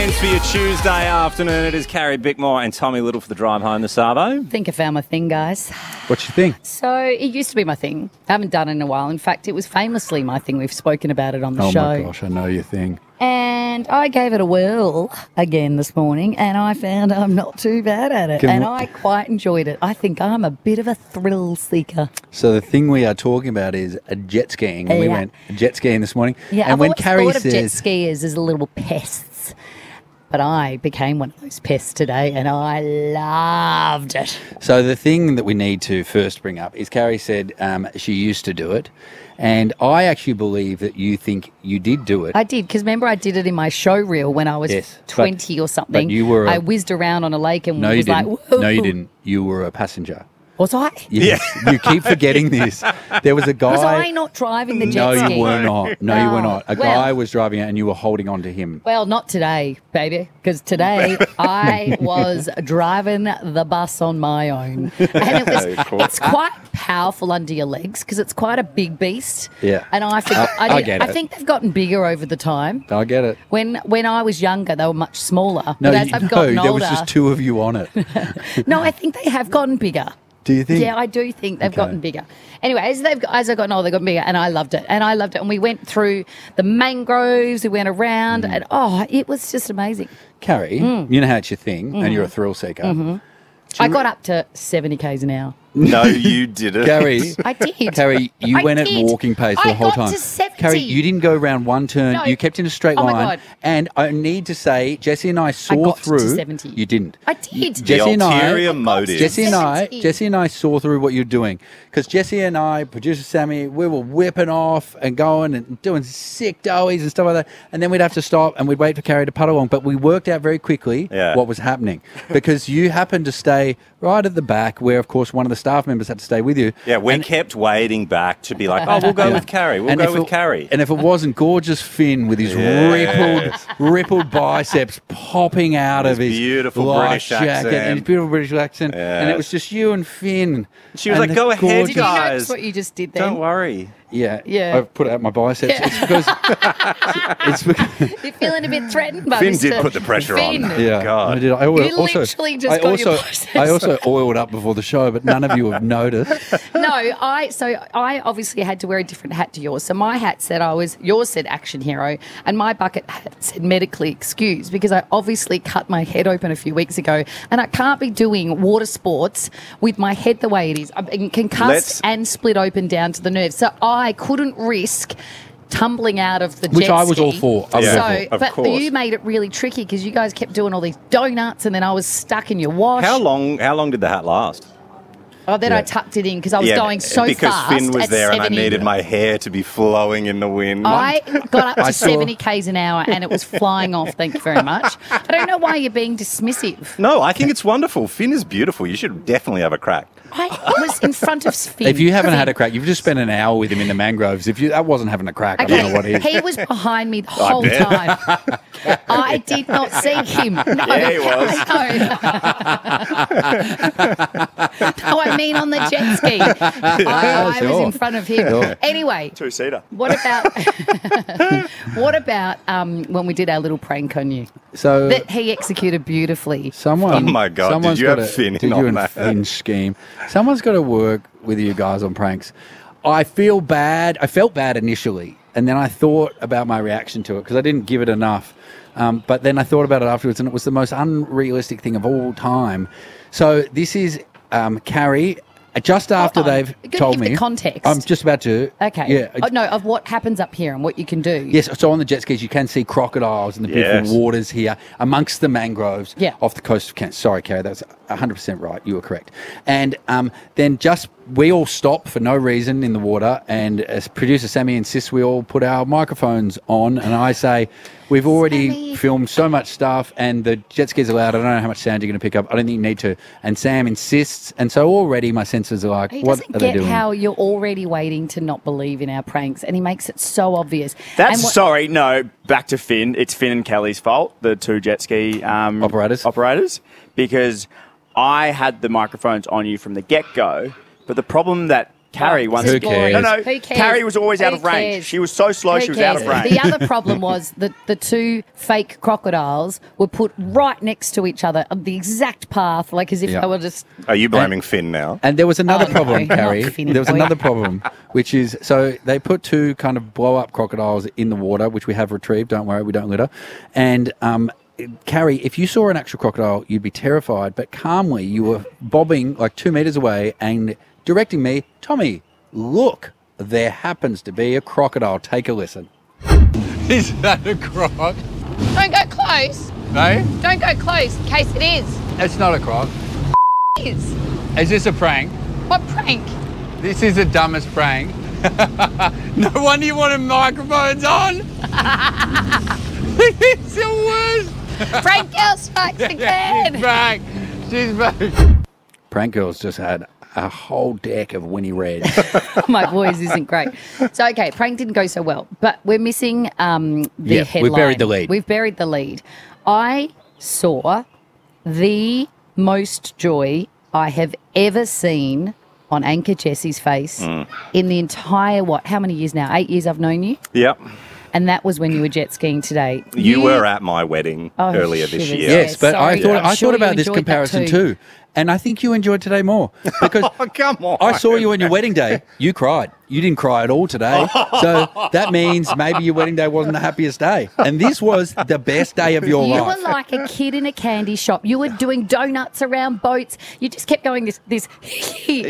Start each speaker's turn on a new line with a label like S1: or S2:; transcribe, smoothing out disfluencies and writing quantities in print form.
S1: Thanks for your Tuesday afternoon. It is Carrie Bickmore and Tommy Little for the drive home this Arvo.
S2: I think I found my thing, guys.
S3: What's your thing?
S2: So it used to be my thing. I haven't done it in a while. In fact, it was famously my thing. We've spoken about it on the show.
S3: Oh my gosh, I know your thing.
S2: And I gave it a whirl again this morning, and I found I'm not too bad at it. I quite enjoyed it. I think I'm a bit of a thrill seeker.
S3: So the thing we are talking about is a jet skiing. And we went jet skiing this morning.
S2: Yeah,
S3: and
S2: I've
S3: when
S2: always
S3: Carrie
S2: thought of jet
S3: says,
S2: skiers as little pests. But I became one of those pests today, and I loved it.
S3: so the thing that we need to first bring up is Carrie said she used to do it. And I actually believe that you think you did do it.
S2: I did, because remember I did it in my show reel when I was 20 or something.
S3: But you were
S2: I whizzed around on a lake and
S3: No,
S2: was
S3: you didn't.
S2: like, whoa.
S3: No, you didn't. You were a passenger.
S2: Was I?
S3: Yes. You keep forgetting this. There was a guy.
S2: Was I not driving the jet
S3: No,
S2: ski?
S3: you were not. No, you were not. A
S2: Well-
S3: guy was driving it and you were holding on to him.
S2: Well, not today, baby, because today I was driving the bus on my own. And it's quite powerful under your legs because it's quite a big beast.
S3: Yeah.
S2: And I
S3: get it.
S2: think they've gotten bigger over the time.
S3: I get it.
S2: When I was younger, they were much smaller.
S3: No,
S2: but as I've gotten
S3: there
S2: older,
S3: was just two of you on it.
S2: no, I think they have gotten bigger.
S3: Do you think?
S2: Yeah, I do think they've gotten bigger. Anyway, as I've gotten older, they've gotten bigger, and I loved it. And we went through the mangroves, we went around, and it was just amazing.
S3: Carrie, you know how it's your thing, and you're a thrill seeker.
S2: I got up to 70 k's an hour.
S1: No, you didn't.
S3: Carrie,
S2: I did.
S3: Carrie, you
S2: I
S3: went at
S2: did.
S3: walking pace
S2: I
S3: the whole
S2: got
S3: time.
S2: to 70.
S3: Carrie, you didn't go around one turn.
S2: No.
S3: You kept in a straight
S2: Oh my
S3: line.
S2: God.
S3: And I need to say, Jessie and I saw
S2: got to
S3: through.
S2: 70.
S3: You didn't.
S2: I did.
S1: The
S3: Jessie and
S1: ulterior
S3: I,
S1: motive.
S3: Jessie
S2: Jessie
S3: and I saw through what you're doing because Jessie and I, producer Sammy, we were whipping off and going and doing sick doughies and stuff like that, and then we'd have to stop and we'd wait for Carrie to putt along. But we worked out very quickly what was happening because you happened to stay right at the back, where of course one of the staff members had to stay with you.
S1: Yeah, we kept waiting back to be like, oh, we'll go with Carrie. We'll go with Carrie.
S3: And if it wasn't gorgeous Finn with his rippled biceps popping out of his
S1: beautiful
S3: light
S1: British
S3: jacket
S1: accent.
S3: and his beautiful British accent, and it was just you and Finn.
S1: She was
S3: and
S1: like, go ahead,
S3: gorgeous-
S2: Did you
S1: guys.
S2: notice what you just did then?
S1: Don't worry.
S3: Yeah,
S2: Yeah.
S3: I've put out my biceps.
S2: Yeah.
S3: It's because
S2: You're feeling a bit threatened by
S1: Finn
S2: Mr.
S1: did put the pressure
S2: Finn.
S1: on.
S3: yeah,
S1: God.
S3: I did. I
S2: You
S3: also,
S2: literally just got your biceps.
S3: I also oiled up before the show, but none of you have noticed.
S2: No, I obviously had to wear a different hat to yours. So my hat said yours said action hero, and my bucket hat said medically excused because I obviously cut my head open a few weeks ago, and I can't be doing water sports with my head the way it is. I'm concussed and split open down to the nerves. So I couldn't risk tumbling out of the jet
S3: Which I was
S2: ski.
S3: all for. I was all for.
S1: Of
S2: But
S1: course.
S2: you made it really tricky because you guys kept doing all these donuts, and then I was stuck in your wash.
S1: How long did the hat last?
S2: Oh, then I tucked it in because I was going so
S1: because
S2: fast.
S1: Finn was
S2: at
S1: there
S2: 70.
S1: and I needed my hair to be flowing in the wind.
S2: I got up to
S3: saw-
S2: 70 k's an hour and it was flying off. Thank you very much. I don't know why you're being dismissive.
S1: No, I think it's wonderful. Finn is beautiful. You should definitely have a crack.
S2: I was in front of Finn.
S3: If you haven't had a crack, you've just spent an hour with him in the mangroves. If that wasn't having a crack, I don't know what is.
S2: He was behind me the whole time. I did not see him. No,
S1: Yeah, he was.
S2: No, I mean on the jet ski. I was
S3: sure.
S2: in front of him.
S3: Sure.
S2: Anyway,
S1: Two-seater.
S2: what about when we did our little prank on you
S3: So
S2: that he exexecuted beautifully?
S3: someone.
S1: Oh my God, did
S3: someone's
S1: you
S3: got
S1: have
S3: to-
S1: Finn
S3: did
S1: in
S3: you
S1: on
S3: and
S1: that?
S3: Finn scheme? Someone's got to work with you guys on pranks. I feel bad. I felt bad initially, and then I thought about my reaction to it because I didn't give it enough. But then I thought about it afterwards, and it was the most unrealistic thing of all time. So this is Carrie. Just after
S2: Hold on.
S3: they've
S2: You're gonna
S3: told
S2: give
S3: me,
S2: the context.
S3: I'm just about to.
S2: Okay.
S3: Yeah.
S2: Oh, no, of what happens up here and what you can do.
S3: Yes, so on the jet skis, you can see crocodiles in the beautiful
S1: Yes.
S3: waters here amongst the mangroves
S2: Yeah.
S3: off the coast of Kent. Sorry, Carrie, that's 100% right. You were correct. And then we all stop for no reason in the water, and as producer Sammy insists we all put our microphones on, and I say, we've already
S2: Sammy.
S3: filmed so much stuff, and the jet skis are loud. I don't know how much sound you're going to pick up. I don't think you need to. And Sam insists, and so already my senses are like,
S2: He
S3: what
S2: doesn't
S3: are they
S2: get
S3: doing?
S2: how you're already waiting to not believe in our pranks, and he makes it so obvious.
S4: That's
S2: And what-
S4: sorry, no. Back to Finn. It's Finn and Kelly's fault, the two jet ski operators, because I had the microphones on you from the get go. But the problem that Carrie once.
S2: This is
S3: Who cares?
S2: boring.
S4: No,
S2: Who cares?
S4: Carrie was always out
S2: Who
S4: of range.
S2: cares?
S4: She was so slow,
S2: Who
S4: she was out
S2: cares?
S4: of range.
S2: The other problem was that the two fake crocodiles were put right next to each other on the exact path, like as if
S3: Yeah.
S2: they were just.
S1: Are you blaming Finn now?
S3: And there was another
S2: Oh, no,
S3: problem,
S2: not
S3: Carrie.
S2: Finny
S3: There was
S2: boy.
S3: another problem, which is so they put two kind of blow up crocodiles in the water, which we have retrieved. Don't worry, we don't litter. And Carrie, if you saw an actual crocodile, you'd be terrified. But calmly, you were bobbing like 2 meters away and directing me, Tommy, look, there happens to be a crocodile. Take a listen. Is that a croc?
S5: Don't go close.
S3: No,
S5: Don't go close in case it is.
S3: it's not a croc.
S5: Is.
S3: Is this a prank?
S5: What prank?
S3: This is the dumbest prank. No wonder you wanted microphones on. It's the worst.
S5: Prank girl strikes again.
S3: She's back. She's back. Prank Girls just had a whole deck of Winnie Red.
S2: My voice isn't great. So, okay, prank didn't go so well, but we're missing the
S3: Yeah,
S2: headline.
S3: we've buried the lead.
S2: We've buried the lead. I saw the most joy I have ever seen on Anchor Jessie's face in the entire, how many years now? 8 years I've known you?
S1: Yep.
S2: And that was when you were jet skiing today.
S1: You were at my wedding
S2: Oh,
S1: earlier this
S2: shivers.
S1: year.
S3: Yes, but
S2: sorry.
S3: I thought
S2: I'm sure you
S3: about this
S2: enjoyed that
S3: comparison
S2: too.
S3: too. And I think you enjoyed today more because
S1: Oh, come on.
S3: I saw you on your wedding day. You cried. You didn't cry at all today. So that means maybe your wedding day wasn't the happiest day. And this was the best day of your
S2: You
S3: life.
S2: were like a kid in a candy shop. You were doing donuts around boats. You just kept going this